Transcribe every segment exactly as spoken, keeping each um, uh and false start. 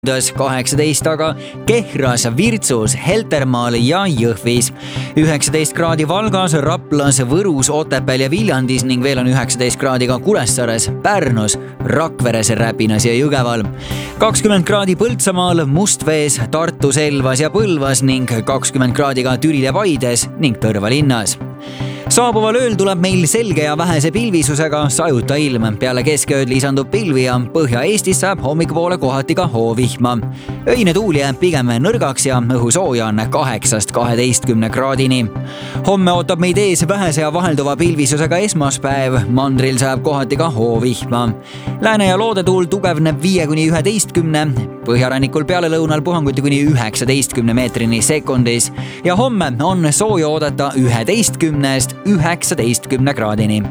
kaheksateist aga Kehras, Virtsus, Heltermaal ja Jõhvis. üheksateist kraadi Valgas, Raplas, Võrus, Otepääl ja Viljandis ning veel on üheksateist kraadi ka Kuressaares, Pärnus, Rakveres, Räpinas ja Jõgeval. kakskümmend kraadi Põltsamaal, Mustvees, Tartus, Elvas ja Põlvas ning kakskümmend kraadi ka Türil ja Paides ning Tõrva linnas. Saabuval ööl tuleb meil selge ja vähese pilvisusega sajuta ilm. Peale keskööd lisandub pilvi ja Põhja-Eestis saab hommikupoole kohati ka hoovihma. Öine tuul jääb pigem nõrgaks ja õhusooja on kaheksast kaheteistkümne kraadini. Homme ootab meid ees vähese ja vahelduva pilvisusega esmaspäev. Mandril saab kohati ka hoovihma. Lääne- ja loodetuul tugevneb viie kuni üheteistkümne, põhjarannikul peale lõunal puhanguti kuni üheksateistkümne meetrini sekundis ja homme on sooja oodata üheteistkümnest üheksateistkümne kraadini.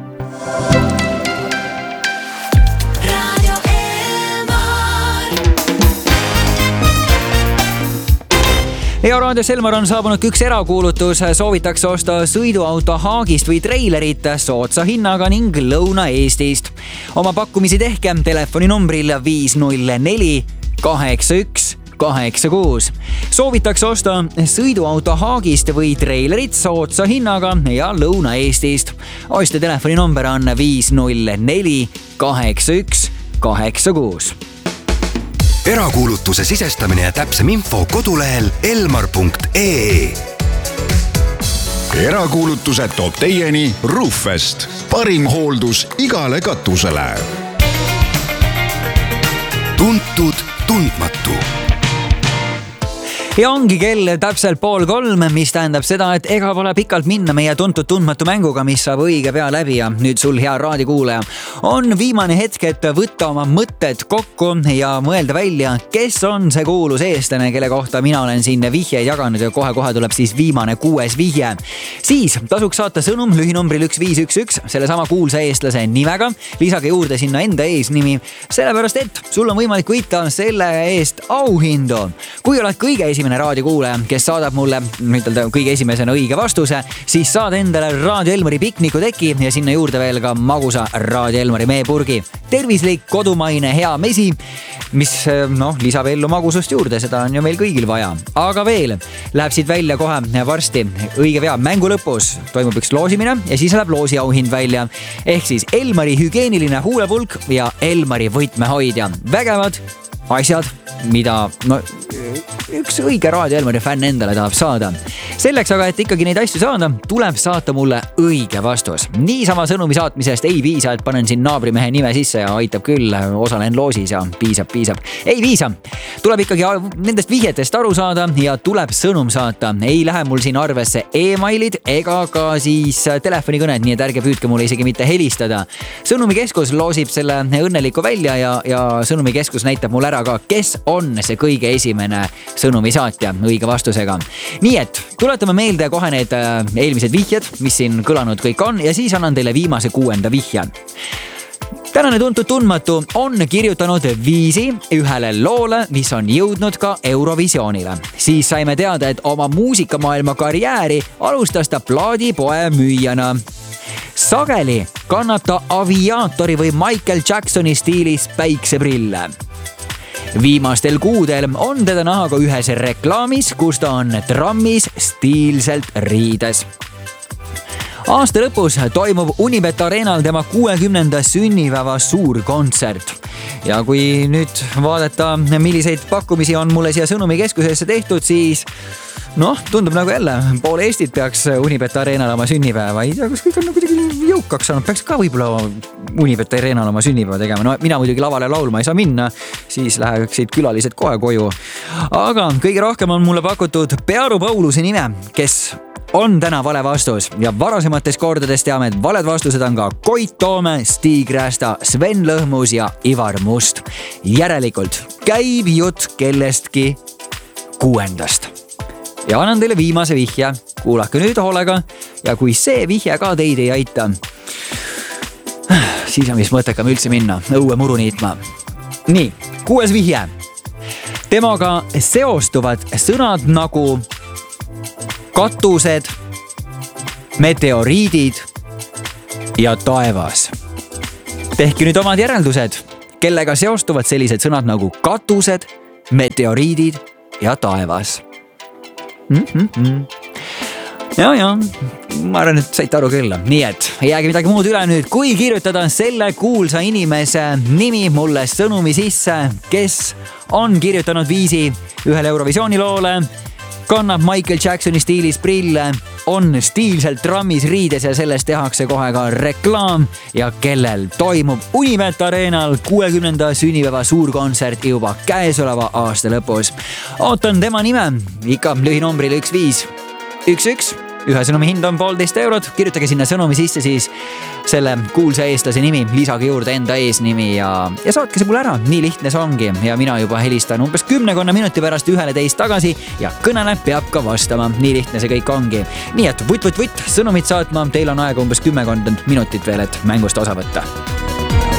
ja Raadio Selmar on saabunud üks erakuulutus. Soovitakse osta sõiduauto Haagist või treilerit soodsa hinnaga ning Lõuna-Eestist. Oma pakkumisi tehke telefoninumbril viis null neli kaheksa üks kaheksa kuus. Soovitakse osta sõiduauto Haagist või treilerit soodsa hinnaga ja Lõuna-Eestist. Ostja telefoninumber on viis null neli kaheksa üks kaheksa kuus. Erakuulutuse sisestamine ja täpsem info kodulehel elmar punkt ee. Erakuulutuse toob teieni Roofest. Parim hooldus igale katusele. Tuntud tundmatu. Ja ongi kell täpselt pool kolm, mis tähendab seda, et ega pole pikalt minna meie tuntud tundmatu mänguga, mis saab õige pea läbi ja nüüd sul, hea raadikuulaja, on viimane hetk, et võtta oma mõtted kokku ja mõelda välja, kes on see kuulus eestlane, kelle kohta mina olen siin vihjeid jaganud ja kohe-kohe tuleb siis viimane kuues vihje. Siis tasuks saata sõnum lühinumbril üks viis üks üks selle sama kuulsa eestlase nimega, lisage juurde sinna enda eesnimi, sellepärast et sul on võimalik võita selle eest auhindu. Kui oled kõige esimene raadiokuulaja, kes saadab mulle ütelda, kõige esimesena õige vastuse, siis saad endale Raadio Elmari piknikuteki ja sinna juurde veel ka magusa Raadio Elmari meepurgi. Tervislik, kodumaine, hea mesi, mis noh, lisab ellu magusust juurde, seda on ju meil kõigil vaja. Aga veel, läheb siit välja kohe varsti õige pea mängu lõpus, toimub üks loosimine ja siis läheb loosi auhind välja. Ehk siis Elmari hügieeniline huulepulk ja Elmari võtmehoidja. Vägevad asjad, mida no, üks õige Raadio Elmari fänn endale tahab saada. Selleks aga, et ikkagi neid asju saada, tuleb saata mulle õige vastus. Niisama sõnumi saatmisest ei piisa, et panen siin naabrimehe nime sisse ja aitab küll, osalen loosis ja piisab, piisab. Ei piisa. Tuleb ikkagi nendest vihjetest aru saada ja tuleb sõnum saata. Ei lähe mul siin arvesse e-mailid ega ka siis telefonikõned, nii et ärge püüdke mulle isegi mitte helistada. Sõnumikeskus loosib selle õnneliku välja ja, ja sõnumikeskus näitab mulle ära ka, kes on see kõige esimene sõnumisaatja õige vastusega. Nii et tuletame meelde kohe need eelmised vihjed, mis siin kõlanud kõik on ja siis annan teile viimase kuuenda vihje. Tänane tuntud tundmatu on kirjutanud viisi ühele loole, mis on jõudnud ka Eurovisioonile. Siis saime teada, et oma muusikamaailma karjääri alustas ta plaadipoe müüjana. Sageli kannab ta aviaatori või Michael Jacksoni stiilis päikseprille. Viimastel kuudel on teda näha ka ühes reklaamis, kus ta on trammis stiilselt riides. Aasta lõpus toimub Unibet Arenal tema kuuekümnenda sünnipäeva suur kontsert. Ja kui nüüd vaadata, milliseid pakkumisi on mulle siia sõnumikeskusesse tehtud, siis noh, tundub nagu jälle, pool Eestit peaks Unibet Arenal oma sünnipäeva. Ei tea, kas kõik on nagu kuidagi jõukaks saanud, peaks ka võib-olla Unibet Arenal oma sünnipäeva tegema. No mina muidugi lavale laulma ei saa minna, siis läheksid külalised kohe koju. Aga kõige rohkem on mulle pakutud Pearu Pauluse nime, kes on täna vale vastus ja varasemates kordades teame, et valed vastused on ka Koit Toome, Stig Rästa, Sven Lõhmus ja Ivar Must. Järelikult käib jutt kellestki kuuendast. Ja annan teile viimase vihje, kuulake nüüd hoolega ja kui see vihje ka teid ei aita, siis on mis mõttekam üldse minna õue muru niitma. Nii, kuues vihje. Temaga seostuvad sõnad nagu katused, meteoriidid ja taevas. Tehke nüüd omad järeldused, kellega seostuvad sellised sõnad nagu katused, meteoriidid ja taevas. Mm-hmm. ja, ja, ma arvan, et saite aru küll. Nii et ei jäägi midagi muud üle nüüd, kui kirjutada selle kuulsa inimese nimi mulle sõnumi sisse, kes on kirjutanud viisi ühele Eurovisiooni loole, kannab Michael Jacksoni stiilis prille, on stiilselt trammis riides ja sellest tehakse kohe ka reklaam ja kellel toimub Univet Arenal kuuekümnenda sünnipäeva suurkontsert juba käesoleva aasta lõpus. Ootan tema nime ikka lühinombril üks viis üks üks. Ühe sõnumi hind on poolteist eurot. Kirjutage sinna sõnumi sisse siis selle kuulsa eestlase nimi, lisage juurde enda eesnimi ja, ja saatke see mulle ära. Nii lihtne see ongi ja mina juba helistan umbes kümnekonna minuti pärast ühele teist tagasi ja kõnele peab ka vastama. Nii lihtne see kõik ongi. Nii et vutt, vutt, vutt, sõnumit saatma. Teil on aega umbes kümmekond minutit veel, et mängust osa võtta.